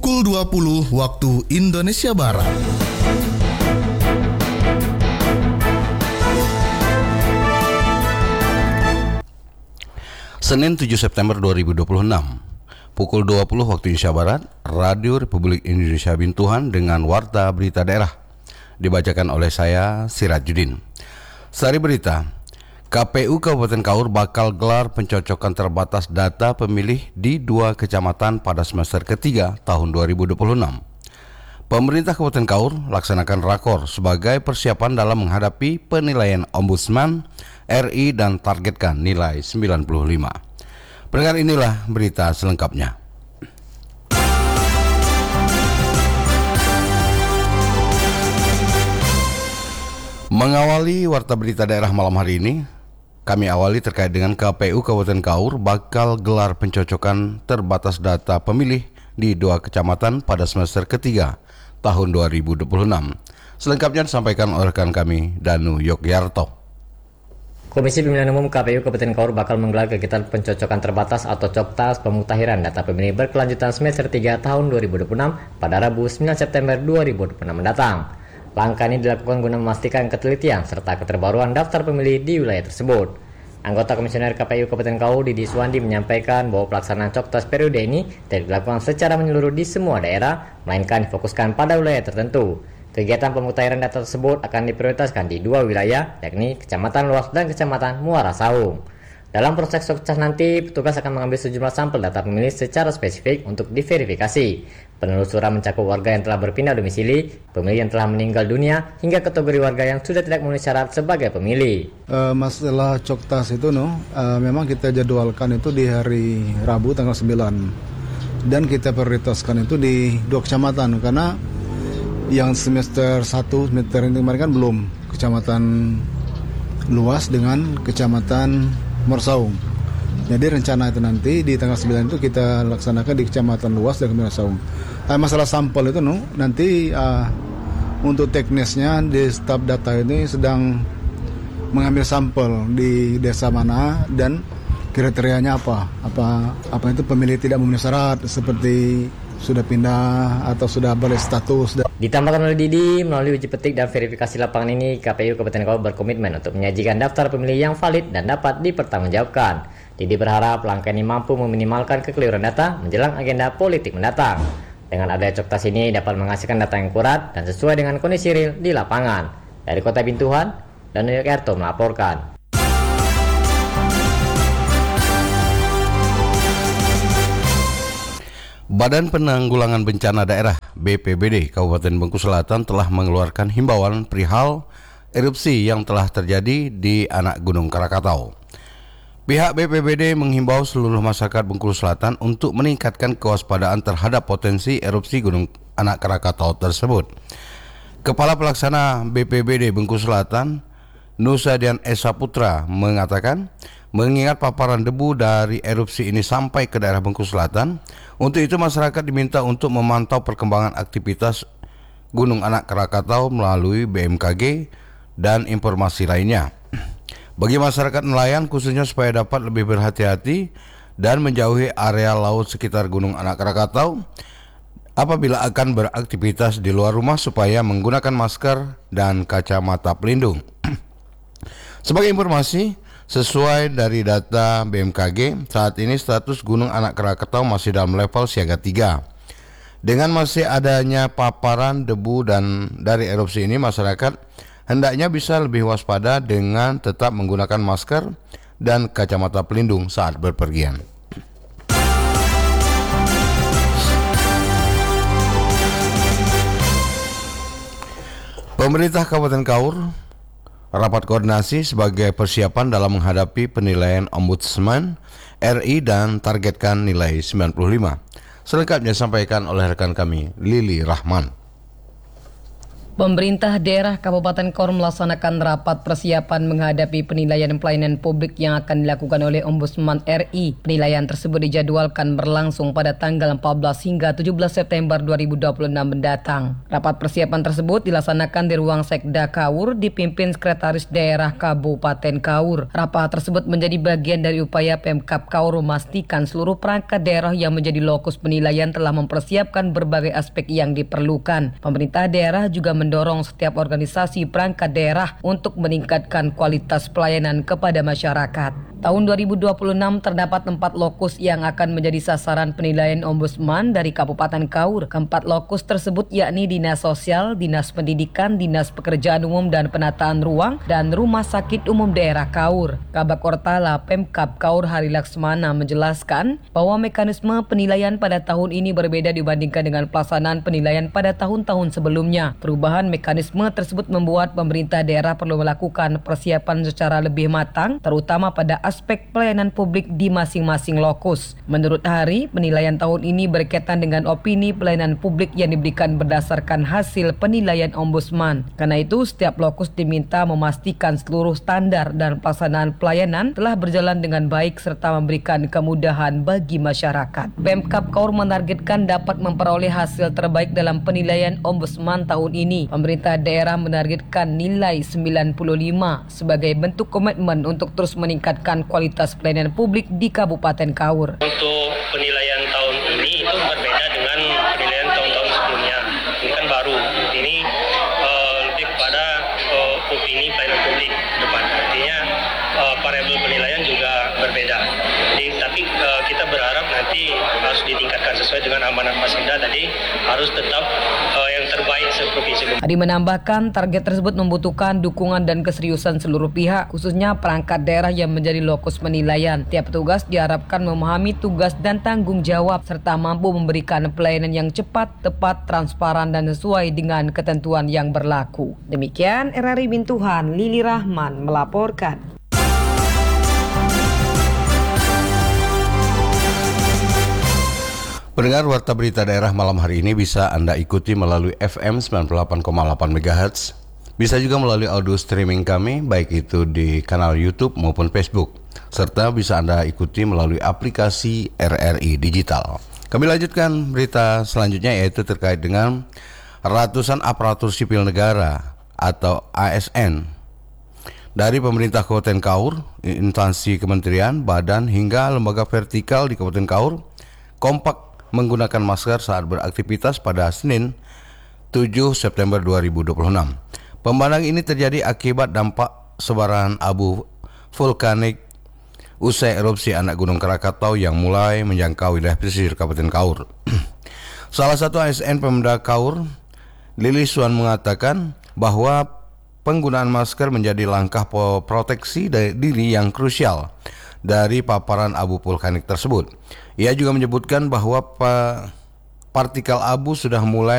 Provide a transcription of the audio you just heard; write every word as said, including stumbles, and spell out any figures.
pukul dua puluh waktu Indonesia Barat. Senin tujuh September dua ribu dua puluh enam, pukul dua puluh waktu Indonesia Barat, Radio Republik Indonesia Bintuhan dengan Warta Berita Daerah. Dibacakan oleh saya, Sirajuddin. Sari berita, K P U Kabupaten Kaur bakal gelar pencocokan terbatas data pemilih di dua kecamatan pada semester ketiga tahun dua ribu dua puluh enam. Pemerintah Kabupaten Kaur laksanakan rakor sebagai persiapan dalam menghadapi penilaian Ombudsman R I dan targetkan nilai sembilan puluh lima. Pendengar, inilah berita selengkapnya. Mengawali Warta Berita Daerah malam hari ini, kami awali terkait dengan K P U Kabupaten Kaur bakal gelar pencocokan terbatas data pemilih di dua kecamatan pada semester ketiga tahun dua ribu dua puluh enam. Selengkapnya disampaikan oleh rekan kami, Danu Yogyarto. Komisi Pemilihan Umum K P U Kabupaten Kaur bakal menggelar kegiatan pencocokan terbatas atau coktas pemutahiran data pemilih berkelanjutan semester tiga tahun dua ribu dua puluh enam pada Rabu sembilan September dua ribu dua puluh enam mendatang. Langkah ini dilakukan guna memastikan ketelitian serta keterbaruan daftar pemilih di wilayah tersebut. Anggota Komisioner K P U Kabupaten Kaur Didi Suwandi menyampaikan bahwa pelaksanaan coktas periode ini tidak dilakukan secara menyeluruh di semua daerah, melainkan difokuskan pada wilayah tertentu. Kegiatan pemutahiran data tersebut akan diprioritaskan di dua wilayah, yakni Kecamatan Luas dan Kecamatan Muara Saung. Dalam proses coktas nanti, petugas akan mengambil sejumlah sampel data pemilih secara spesifik untuk diverifikasi. Penelusuran mencakup warga yang telah berpindah domisili, pemilih yang telah meninggal dunia, hingga kategori warga yang sudah tidak memenuhi syarat sebagai pemilih. Uh, masalah coktas itu, no, uh, memang kita jadwalkan itu di hari Rabu tanggal sembilan. Dan kita prioritaskan itu di dua kecamatan, karena yang semester satu, semester ini kemarin kan belum, Kecamatan Luas dengan Kecamatan Morsaung. Jadi rencana itu nanti di tanggal sembilan itu kita laksanakan di Kecamatan Luas dan Morsaung. Nah, masalah sampel itu no, nanti uh, untuk teknisnya di staf data ini sedang mengambil sampel di desa mana dan kriterianya apa. Apa apa itu pemilih tidak memenuhi syarat seperti sudah pindah atau sudah balik status. Ditambahkan oleh Didi, melalui uji petik dan verifikasi lapangan ini, K P U Kabupaten Kaur berkomitmen untuk menyajikan daftar pemilih yang valid dan dapat dipertanggungjawabkan. Didi berharap langkah ini mampu meminimalkan kekeliruan data menjelang agenda politik mendatang. Dengan adanya coktas ini dapat menghasilkan data yang akurat dan sesuai dengan kondisi real di lapangan. Dari Kota Bintuhan, Danu Yogyarto melaporkan. Badan Penanggulangan Bencana Daerah B P B D Kabupaten Bengkulu Selatan telah mengeluarkan himbauan perihal erupsi yang telah terjadi di anak Gunung Krakatau. Pihak B P B D menghimbau seluruh masyarakat Bengkulu Selatan untuk meningkatkan kewaspadaan terhadap potensi erupsi Gunung Anak Krakatau tersebut. Kepala Pelaksana B P B D Bengkulu Selatan, Nusadian Esa Putra, mengatakan, mengingat paparan debu dari erupsi ini sampai ke daerah Bengkulu Selatan, untuk itu masyarakat diminta untuk memantau perkembangan aktivitas Gunung Anak Krakatau melalui B M K G dan informasi lainnya. Bagi masyarakat nelayan khususnya supaya dapat lebih berhati-hati dan menjauhi area laut sekitar Gunung Anak Krakatau apabila akan beraktivitas di luar rumah supaya menggunakan masker dan kacamata pelindung. Sebagai informasi, sesuai dari data B M K G, saat ini status Gunung Anak Krakatau masih dalam level siaga tiga. Dengan masih adanya paparan debu dan dari erupsi ini, masyarakat hendaknya bisa lebih waspada dengan tetap menggunakan masker dan kacamata pelindung saat berpergian. Pemerintah Kabupaten Kaur rapat koordinasi sebagai persiapan dalam menghadapi penilaian Ombudsman R I dan targetkan nilai sembilan puluh lima. Selengkapnya disampaikan oleh rekan kami, Lili Rahman. Pemerintah daerah Kabupaten Kaur melaksanakan rapat persiapan menghadapi penilaian pelayanan publik yang akan dilakukan oleh Ombudsman R I. Penilaian tersebut dijadwalkan berlangsung pada tanggal empat belas hingga tujuh belas September dua ribu dua puluh enam mendatang. Rapat persiapan tersebut dilaksanakan di ruang Sekda Kaur dipimpin Sekretaris Daerah Kabupaten Kaur. Rapat tersebut menjadi bagian dari upaya Pemkab Kaur memastikan seluruh perangkat daerah yang menjadi lokus penilaian telah mempersiapkan berbagai aspek yang diperlukan. Pemerintah daerah juga mendorong setiap organisasi perangkat daerah untuk meningkatkan kualitas pelayanan kepada masyarakat. Tahun dua ribu dua puluh enam terdapat empat lokus yang akan menjadi sasaran penilaian Ombudsman dari Kabupaten Kaur. Keempat lokus tersebut yakni Dinas Sosial, Dinas Pendidikan, Dinas Pekerjaan Umum dan Penataan Ruang, dan Rumah Sakit Umum Daerah Kaur. Kabak Ortala Pemkab Kaur Hari Laksmana menjelaskan bahwa mekanisme penilaian pada tahun ini berbeda dibandingkan dengan pelaksanaan penilaian pada tahun-tahun sebelumnya. Perubahan mekanisme tersebut membuat pemerintah daerah perlu melakukan persiapan secara lebih matang, terutama pada aspek pelayanan publik di masing-masing lokus. Menurut Hari, penilaian tahun ini berkaitan dengan opini pelayanan publik yang diberikan berdasarkan hasil penilaian Ombudsman. Karena itu, setiap lokus diminta memastikan seluruh standar dan pelaksanaan pelayanan telah berjalan dengan baik serta memberikan kemudahan bagi masyarakat. Pemkab Kaur menargetkan dapat memperoleh hasil terbaik dalam penilaian Ombudsman tahun ini. Pemerintah daerah menargetkan nilai sembilan puluh lima sebagai bentuk komitmen untuk terus meningkatkan kualitas pelayanan publik di Kabupaten Kaur. Untuk penilaian tahun ini itu berbeda dengan penilaian tahun-tahun sebelumnya. Ini kan baru. Ini uh, lebih kepada uh, opini pelayanan publik ke depan. Artinya uh, variabel penilaian juga berbeda. Jadi, tapi uh, kita berharap nanti harus ditingkatkan sesuai dengan amanat Masida tadi, harus tetap uh, yang terbaik seprovinsi. Adi menambahkan target tersebut membutuhkan dukungan dan keseriusan seluruh pihak, khususnya perangkat daerah yang menjadi lokus penilaian. Tiap petugas diharapkan memahami tugas dan tanggung jawab serta mampu memberikan pelayanan yang cepat, tepat, transparan dan sesuai dengan ketentuan yang berlaku. Demikian R R I Bintuhan, Lili Rahman melaporkan. Pendengar Warta Berita Daerah malam hari ini bisa Anda ikuti melalui F M sembilan puluh delapan koma delapan megahertz. Bisa juga melalui audio streaming kami, baik itu di kanal YouTube maupun Facebook. Serta bisa Anda ikuti melalui aplikasi R R I Digital. Kami lanjutkan berita selanjutnya, yaitu terkait dengan ratusan aparatur sipil negara atau A S N dari pemerintah Kabupaten Kaur, instansi kementerian, badan hingga lembaga vertikal di Kabupaten Kaur kompak menggunakan masker saat beraktivitas pada Senin tujuh September dua ribu dua puluh enam. Pembanang ini terjadi akibat dampak sebaran abu vulkanik usai erupsi anak Gunung Krakatau yang mulai menjangkau wilayah pesisir Kabupaten Kaur. Salah satu A S N Pemda Kaur, Lili Suan, mengatakan bahwa penggunaan masker menjadi langkah proteksi dari diri yang krusial dari paparan abu vulkanik tersebut. Ia juga menyebutkan bahwa partikel abu sudah mulai